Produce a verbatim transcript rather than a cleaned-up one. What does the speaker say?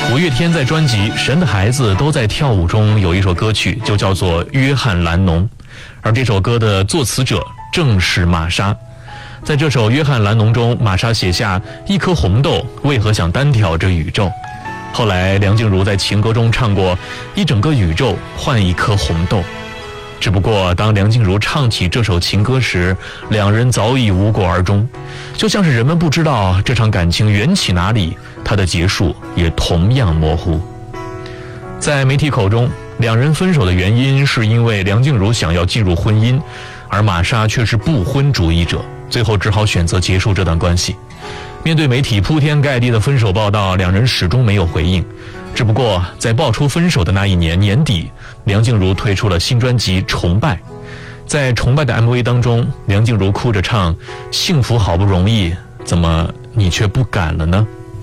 五月天在专辑《神的孩子都在跳舞》中有一首歌曲就叫做《约翰兰农》，而这首歌的作词者正是玛莎。在这首《约翰兰农》中，玛莎写下一颗红豆为何想单挑这宇宙。后来梁静茹在情歌中唱过一整个宇宙换一颗红豆，只不过当梁静茹唱起这首情歌时，两人早已无果而终，就像是人们不知道这场感情缘起哪里，它的结束也同样模糊。在媒体口中，两人分手的原因是因为梁静茹想要进入婚姻，而玛莎却是不婚主义者，最后只好选择结束这段关系。面对媒体铺天盖地的分手报道，两人始终没有回应。只不过在爆出分手的那一年年底，梁静茹推出了新专辑《崇拜》。在《崇拜》的 M V 当中，梁静茹哭着唱：幸福好不容易，怎么你却不敢了呢？